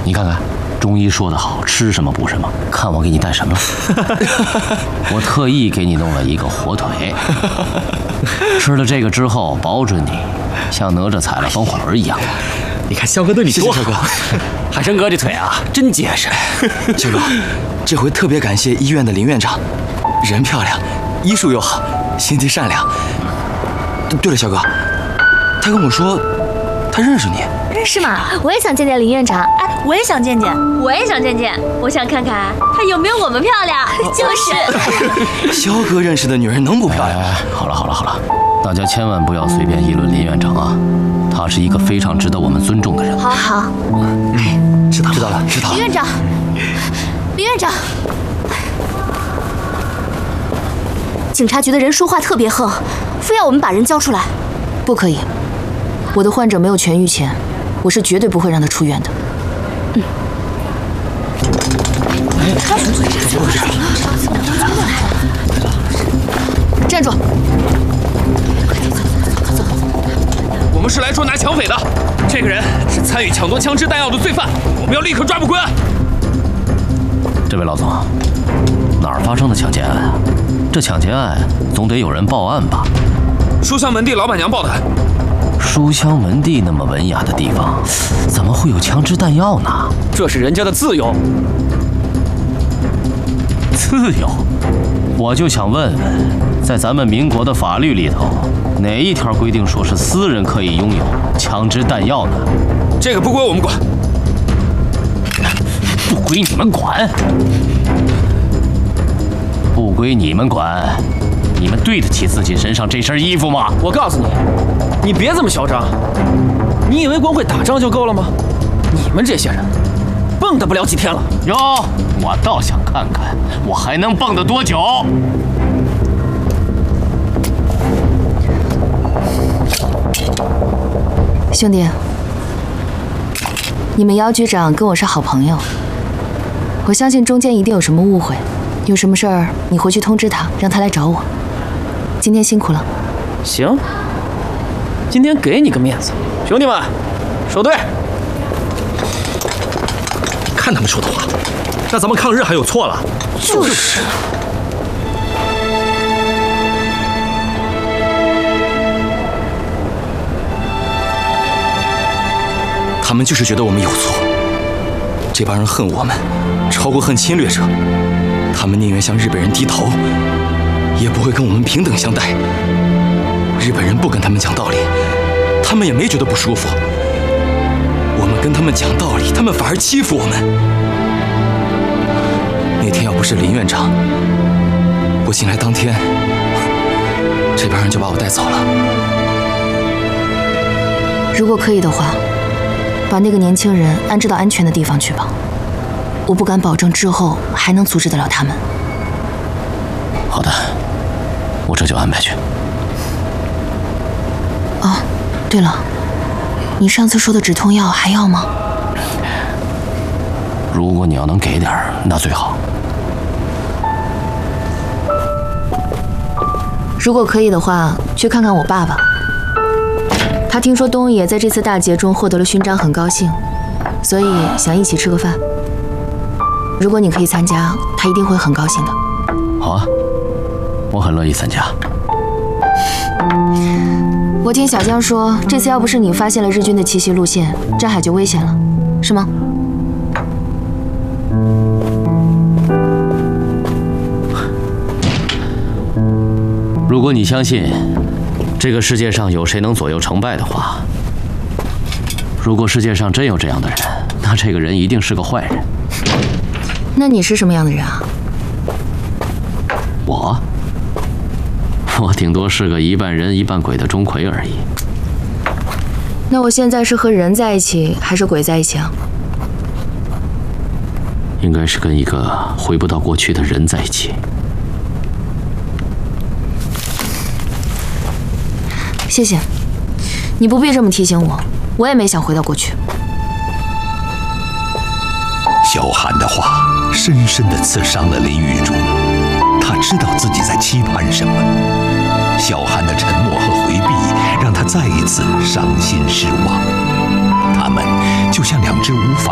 你看看，中医说得好，吃什么补什么。看我给你带什么了？我特意给你弄了一个火腿，吃了这个之后，保准你像哪吒踩了风火轮一样。 你看肖哥对你多好。 谢谢肖哥，海生哥这腿啊，真结实。 肖哥，这回特别感谢医院的林院长，人漂亮，医术又好，心地善良。对了，肖哥，他跟我说他认识你。 是吗？我也想见见林院长。 哎，我也想见见， 我也想见见，我想看看她有没有我们漂亮。就是。 肖哥认识的女人能不漂亮？ 好了，大家千万不要随便议论林院长啊，他是一个非常值得我们尊重的人。 好。 知道了。 林院长，警察局的人说话特别横，非要我们把人交出来。 不可以，我的患者没有痊愈前，我是绝对不会让他出院的。站住！ 我们是来捉拿抢匪的，这个人是参与抢夺枪支弹药的罪犯，我们要立刻抓捕归案。 这位老总，哪儿发生的抢劫案啊？这抢劫案总得有人报案吧？ 书香门第老板娘报的案。 书香门第那么文雅的地方，怎么会有枪支弹药呢？ 这是人家的自由。 自由？我就想问问，在咱们民国的法律里头，哪一条规定说是私人可以拥有枪支弹药呢？ 这个不归我们管。 不归你们管？不归你们管？你们对得起自己身上这身衣服吗？ 我告诉你，你别这么嚣张。你以为光会打仗就够了吗？你们这些人，蹦跶不了几天了。 哟，我倒想看看，我还能蹦跶多久？ 兄弟，你们姚局长跟我是好朋友，我相信中间一定有什么误会。有什么事儿，你回去通知他，让他来找我。今天辛苦了。 行，今天给你个面子，兄弟们，收队。 看他们说的话，那咱们抗日还有错了？ 就是。 他们就是觉得我们有错，这帮人恨我们，超过恨侵略者。他们宁愿向日本人低头，也不会跟我们平等相待。日本人不跟他们讲道理，他们也没觉得不舒服。我们跟他们讲道理，他们反而欺负我们。那天要不是林院长，我醒来当天，这帮人就把我带走了。 如果可以的话，把那个年轻人安置到安全的地方去吧。我不敢保证之后还能阻止得了他们。 好的，我这就安排去。 哦，对了，你上次说的止痛药还要吗？ 如果你要能给点儿，那最好。 如果可以的话，去看看我爸爸。他听说东野在这次大捷中获得了勋章，很高兴，所以想一起吃个饭。如果你可以参加，他一定会很高兴的。 好啊，我很乐意参加。 我听小江说，这次要不是你发现了日军的奇袭路线，镇海就危险了，是吗？ 如果你相信这个世界上有谁能左右成败的话，如果世界上真有这样的人，那这个人一定是个坏人。 那你是什么样的人啊？ 我顶多是个一半人一半鬼的钟馗而已。 那我现在是和人在一起，还是鬼在一起啊？ 应该是跟一个回不到过去的人在一起。 谢谢，你不必这么提醒我，我也没想回到过去。 萧寒的话深深地刺伤了林玉竹，他知道自己在期盼什么。萧寒的沉默和回避让他再一次伤心失望。他们就像两只无法